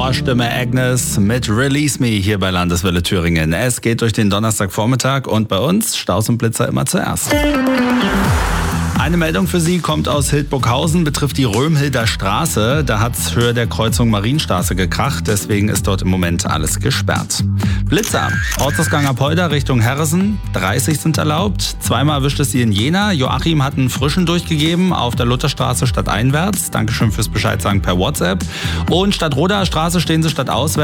Ohrstimme Agnes mit Release Me hier bei Landeswelle Thüringen. Es geht durch den Donnerstagvormittag und bei uns Staus und Blitzer immer zuerst. Eine Meldung für Sie kommt aus Hildburghausen, betrifft die Römhilder Straße. Da hat es Höhe der Kreuzung Marienstraße gekracht, deswegen ist dort im Moment alles gesperrt. Blitzer, Ortsausgang Apolda Richtung Herresen, 30 sind erlaubt. Zweimal erwischt es Sie in Jena. Joachim hat einen frischen durchgegeben auf der Lutherstraße stadteinwärts. Dankeschön fürs Bescheid sagen per WhatsApp. Und Stadtroder Straße stehen Sie stadtauswärts.